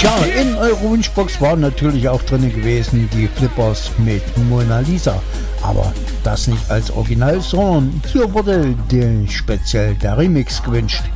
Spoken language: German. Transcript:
Ja, in eurer Wunschbox waren natürlich auch drin gewesen die Flippers mit Mona Lisa. Aber das nicht als Original, sondern hier wurde speziell der Remix gewünscht.